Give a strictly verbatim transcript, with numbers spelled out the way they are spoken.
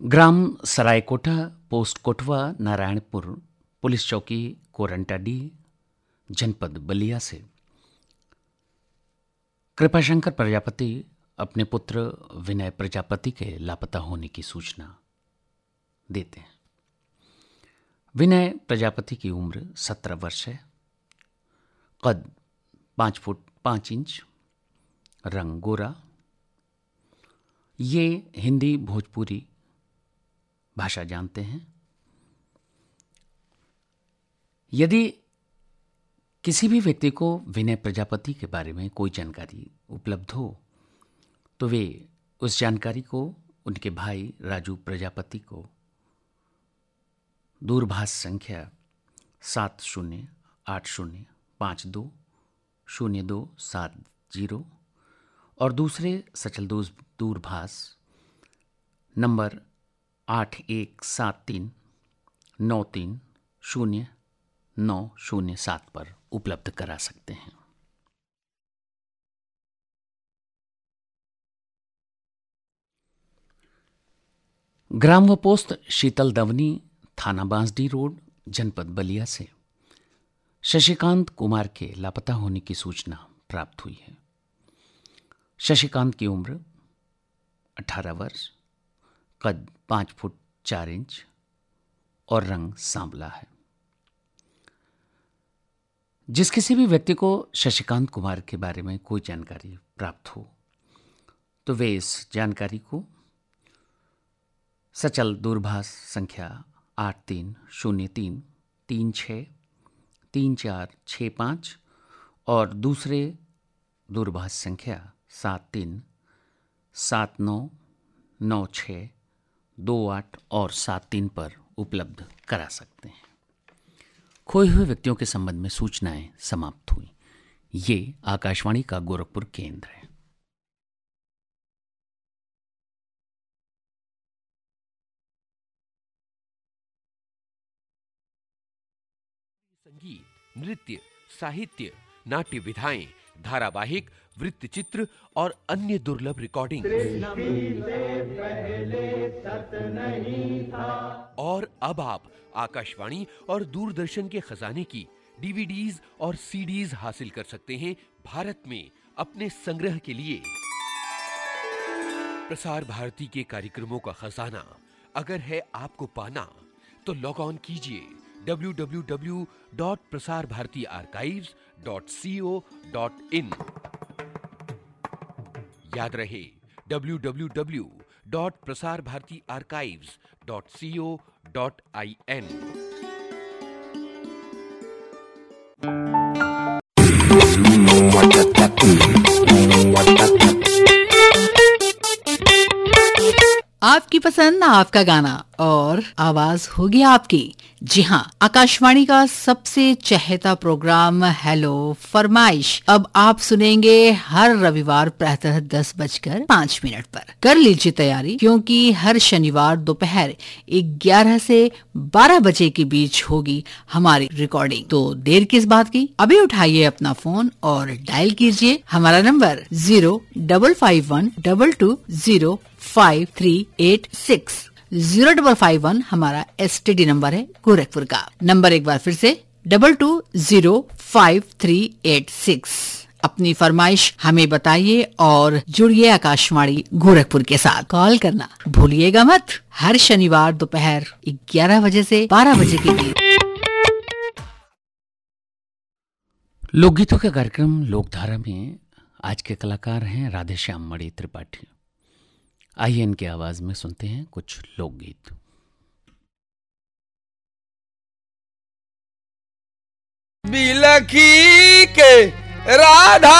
ग्राम सरायकोटा, post Kotwa, Narayanpur, police चौकी कोरंटाडी, जनपद बलिया से कृपाशंकर प्रजापति अपने पुत्र विनय प्रजापति के लापता होने की सूचना देते हैं। विनय प्रजापति की उम्र सत्रह वर्ष है, कद पाँच फुट पाँच इंच, रंग गोरा। ये हिंदी भोजपुरी भाषा जानते हैं। यदि किसी भी व्यक्ति को विनय प्रजापति के बारे में कोई जानकारी उपलब्ध हो तो वे उस जानकारी को उनके भाई राजू प्रजापति को दूरभाष संख्या सात शून्य आठ शून्य पाँच दो शून्य दो सात जीरो और दूसरे सचल दूरभाष नंबर आठ एक सात तीन नौ तीन शून्य नौ शून्य सात पर उपलब्ध करा सकते हैं। ग्राम व पोस्ट शीतल दवनी, थाना बांसडी रोड, जनपद बलिया से शशिकांत कुमार के लापता होने की सूचना प्राप्त हुई है। शशिकांत की उम्र अठारह वर्ष, कद पाँच फुट चार इंच और रंग सांवला है। जिस किसी भी व्यक्ति को शशिकांत कुमार के बारे में कोई जानकारी प्राप्त हो तो वे इस जानकारी को सचल दूरभाष संख्या आठ तीन शून्य तीन तीन छः तीन चार छः पाँच और दूसरे दूरभाष संख्या सात तीन सात नौ नौ छः दो आठ और सात तीन पर उपलब्ध करा सकते हैं। खोए हुए व्यक्तियों के संबंध में सूचनाएं समाप्त हुई। ये आकाशवाणी का गोरखपुर केंद्र है। संगीत, नृत्य, साहित्य, नाट्य विधाएं, धारावाहिक, वृत्तचित्र और अन्य दुर्लभ रिकॉर्डिंग और अब आप आकाशवाणी और दूरदर्शन के खजाने की डीवीडीज और सीडीज हासिल कर सकते हैं भारत में अपने संग्रह के लिए। प्रसार भारती के कार्यक्रमों का खजाना अगर है आपको पाना तो लॉग ऑन कीजिए W W W dot Prasar Bharati archives dot C O dot in. याद रहे W W W dot Prasar Bharati archives dot C O dot I N. आपकी पसंद, आपका गाना और आवाज होगी आपकी। जी हाँ, आकाशवाणी का सबसे चहेता प्रोग्राम हेलो फरमाइश अब आप सुनेंगे हर रविवार प्रातः दस बजकर पाँच मिनट पर। कर लीजिए तैयारी, क्योंकि हर शनिवार दोपहर ग्यारह से बारह बजे के बीच होगी हमारी रिकॉर्डिंग। तो देर किस बात की, अभी उठाइए अपना फोन और डायल कीजिए हमारा number zero double five one double two zero five three eight six. Zero double five one हमारा एसटीडी नंबर है गोरखपुर का। नंबर एक बार फिर से double two zero five three eight six. अपनी फरमाइश हमें बताइए और जुड़िए आकाशवाणी गोरखपुर के साथ। कॉल करना भूलिएगा मत, हर शनिवार दोपहर ग्यारह बजे से बारह बजे के बीच। लोकगीतों के कार्यक्रम लोकधारा में आज के कलाकार हैं राधेश्याम मणि त्रिपाठी। आइए इनकी आवाज में सुनते हैं कुछ लोकगीत। बिलखी के राधा